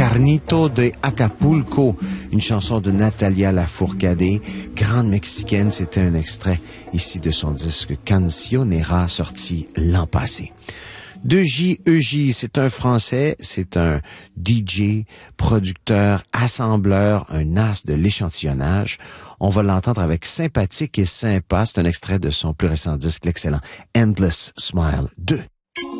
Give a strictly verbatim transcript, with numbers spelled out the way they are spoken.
Carnito de Acapulco, une chanson de Natalia Lafourcade, grande mexicaine. C'était un extrait ici de son disque Cancionera, sorti l'an passé. deux J E J, c'est un Français, c'est un D J, producteur, assembleur, un as de l'échantillonnage. On va l'entendre avec Sympathique et Sympa. C'est un extrait de son plus récent disque, l'excellent Endless Smile deux.